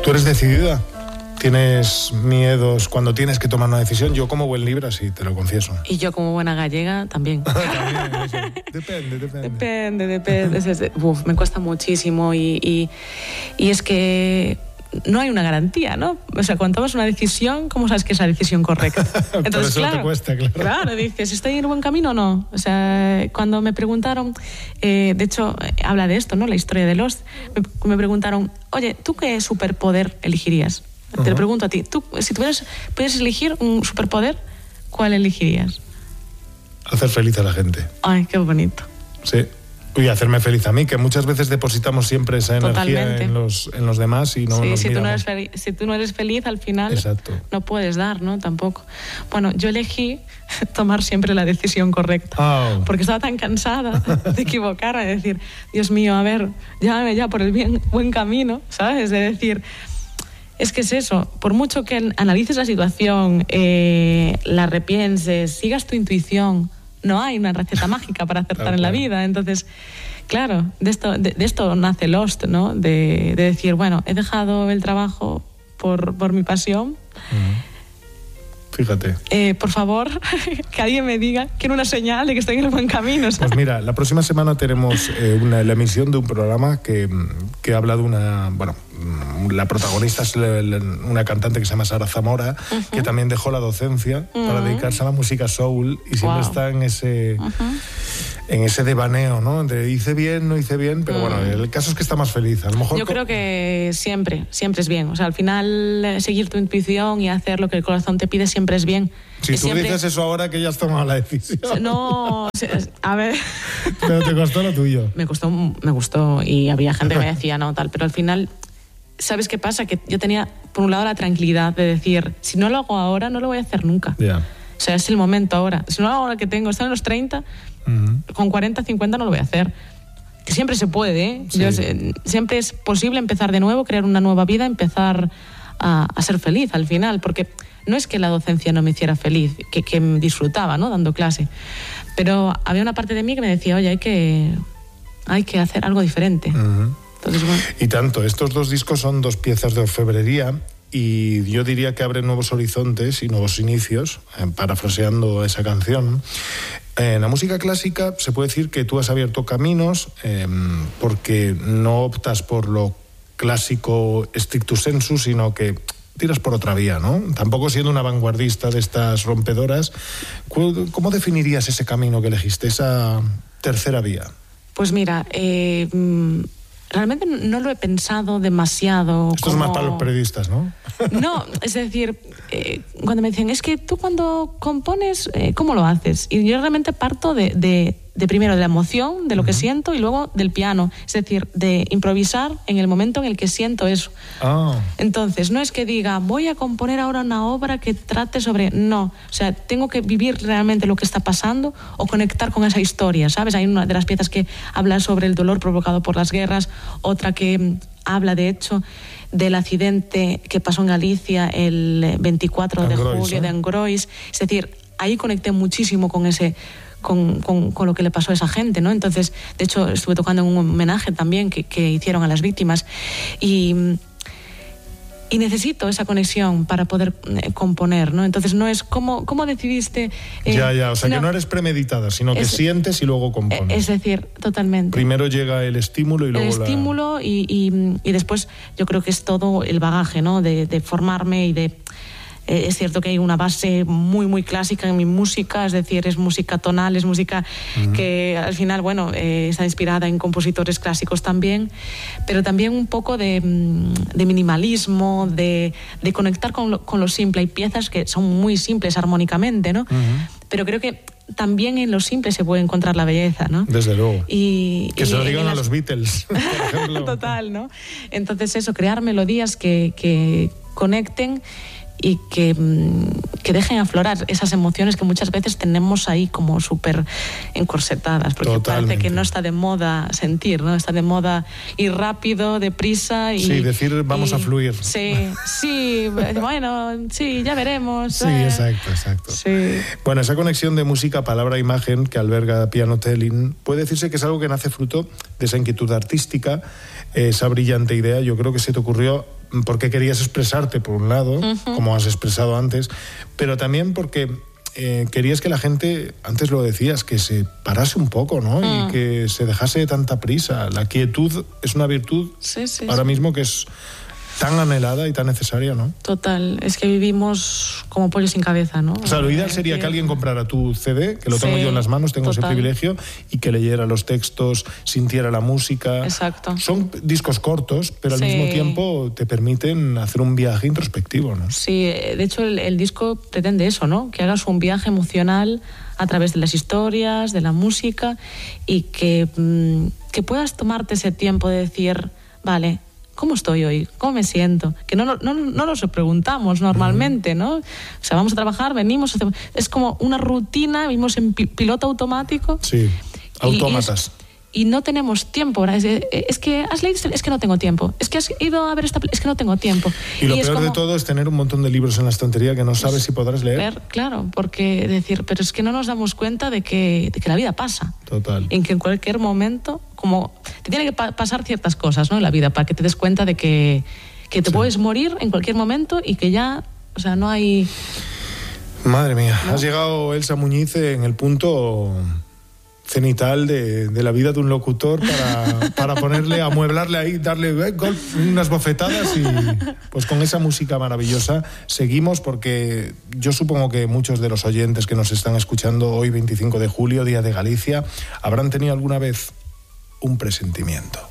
¿Tú eres decidida? ¿Tienes miedos cuando tienes que tomar una decisión? Yo como buen Libra sí, te lo confieso. Y yo como buena gallega también. También, Depende. Me cuesta muchísimo y es que no hay una garantía, ¿no? O sea, cuando tomas una decisión, ¿cómo sabes que es la decisión correcta? Entonces, por eso claro, te cuesta, claro. Claro, dices, ¿estoy en el buen camino o no? O sea, cuando me preguntaron, de hecho, habla de esto, ¿no? La historia de Lost. Me preguntaron, oye, ¿tú qué superpoder elegirías? Te lo pregunto a ti. Tú, si puedes elegir un superpoder, ¿cuál elegirías? Hacer feliz a la gente. Ay, qué bonito. Sí. Y hacerme feliz a mí, que muchas veces depositamos siempre esa energía en los demás y no nos si miramos. Si tú no eres feliz, al final Exacto. No puedes dar, ¿no? Tampoco. Bueno, yo elegí tomar siempre la decisión correcta. Porque estaba tan cansada de equivocarme, de decir, Dios mío, a ver, llévame ya por el buen camino, ¿sabes? De decir... Es que es eso, por mucho que analices la situación, la repienses, sigas tu intuición, no hay una receta mágica para acertar en la vida. Entonces, claro, de esto nace Lost, ¿no? De decir, bueno, he dejado el trabajo por mi pasión. Fíjate. Por favor, que alguien me diga, quiero una señal de que estoy en el buen camino, ¿sabes? Pues mira, la próxima semana tenemos la emisión de un programa que habla de una... Bueno, la protagonista es una cantante que se llama Sara Zamora, que también dejó la docencia para dedicarse a la música soul y siempre está en ese... en ese devaneo, ¿no? De hice bien, no hice bien, pero bueno, el caso es que está más feliz. A lo mejor... Yo creo que siempre es bien. O sea, al final, seguir tu intuición y hacer lo que el corazón te pide siempre es bien. Si tú dices eso ahora que ya has tomado la decisión. No, a ver... Pero te costó lo tuyo. Me gustó y había gente que me decía no, tal, pero al final... ¿Sabes qué pasa? Que yo tenía, por un lado, la tranquilidad de decir, si no lo hago ahora, no lo voy a hacer nunca. Yeah. O sea, es el momento ahora. Si no lo hago ahora que tengo, estoy en los 30, con 40, 50 no lo voy a hacer. Que siempre se puede, ¿eh? Sí. Siempre es posible empezar de nuevo, crear una nueva vida, empezar a ser feliz al final, porque no es que la docencia no me hiciera feliz, que disfrutaba, ¿no? Dando clase. Pero había una parte de mí que me decía, oye, hay que hacer algo diferente. Entonces, bueno. Y tanto, estos dos discos son dos piezas de orfebrería y yo diría que abren nuevos horizontes y nuevos inicios, parafraseando esa canción. En la música clásica se puede decir que tú has abierto caminos porque no optas por lo clásico stricto sensu, sino que tiras por otra vía, ¿no? Tampoco siendo una vanguardista de estas rompedoras. ¿Cómo definirías ese camino que elegiste, esa tercera vía? Pues mira, realmente no lo he pensado demasiado. Esto es más para los periodistas, ¿no? No, es decir, cuando me dicen, es que tú cuando compones, ¿cómo lo haces? Y yo realmente parto de primero de la emoción, de lo que siento, y luego del piano. Es decir, de improvisar en el momento en el que siento eso. Entonces, no es que diga, voy a componer ahora una obra que trate sobre... No, o sea, tengo que vivir realmente lo que está pasando o conectar con esa historia, ¿sabes? Hay una de las piezas que habla sobre el dolor provocado por las guerras, otra que habla, de hecho, del accidente que pasó en Galicia el 24 de julio de Angrois. Es decir, ahí conecté muchísimo con ese... Con lo que le pasó a esa gente, ¿no? Entonces, de hecho, estuve tocando en un homenaje también que hicieron a las víctimas y necesito esa conexión para poder componer, ¿no? Entonces, no es ¿cómo decidiste? O sea, que no eres premeditada, sino que sientes y luego compones. Es decir, totalmente. Primero llega el estímulo y luego el estímulo y después yo creo que es todo el bagaje, ¿no? De formarme y de... Es cierto que hay una base muy, muy clásica en mi música, es decir, es música tonal, es música que al final, bueno, está inspirada en compositores clásicos también, pero también un poco de minimalismo, de conectar con lo simple. Hay piezas que son muy simples armónicamente, ¿no? Pero creo que también en lo simple se puede encontrar la belleza, ¿no? Desde luego. Que se lo digan a los Beatles, por ejemplo. Total, ¿no? Entonces eso, crear melodías que conecten y que dejen aflorar esas emociones que muchas veces tenemos ahí como súper encorsetadas, porque parece que no está de moda sentir, ¿no? Está de moda ir rápido, deprisa y... Sí, decir vamos a fluir. Sí, bueno, sí, ya veremos. Sí, exacto. Sí. Bueno, esa conexión de música, palabra, imagen que alberga Piano Telling, puede decirse que es algo que nace fruto de esa inquietud artística, esa brillante idea. Yo creo que se te ocurrió porque querías expresarte, por un lado, como has expresado antes, pero también porque querías que la gente, antes lo decías, que se parase un poco, ¿no? Y que se dejase de tanta prisa. La quietud es una virtud ahora mismo que es tan anhelada y tan necesaria, ¿no? Total, es que vivimos como pollos sin cabeza, ¿no? O sea, lo ideal sería que alguien comprara tu CD, que lo tengo yo en las manos, tengo ese privilegio, y que leyera los textos, sintiera la música. Exacto. Son discos cortos, pero al mismo tiempo te permiten hacer un viaje introspectivo, ¿no? Sí, de hecho el disco pretende eso, ¿no? Que hagas un viaje emocional a través de las historias, de la música, y que puedas tomarte ese tiempo de decir, vale, ¿cómo estoy hoy? ¿Cómo me siento? Que no nos lo preguntamos normalmente, ¿no? O sea, vamos a trabajar, venimos, es como una rutina, vivimos en piloto automático. Sí, autómatas. Y no tenemos tiempo. Es que has leído, es que no tengo tiempo. Es que has ido a ver esta película, es que no tengo tiempo. Y lo peor de todo es tener un montón de libros en la estantería que no sabes si podrás leer. Claro, porque decir, pero es que no nos damos cuenta de que la vida pasa. Total. En que en cualquier momento, como te tienen que pasar ciertas cosas, ¿no? En la vida, para que te des cuenta de que te puedes morir en cualquier momento y que ya, o sea, no hay... Madre mía, ¿no? Has llegado, Elsa Muñiz, en el punto cenital de la vida de un locutor para ponerle, amueblarle ahí, darle unas bofetadas, y pues con esa música maravillosa seguimos, porque yo supongo que muchos de los oyentes que nos están escuchando hoy, 25 de julio, Día de Galicia, habrán tenido alguna vez un presentimiento.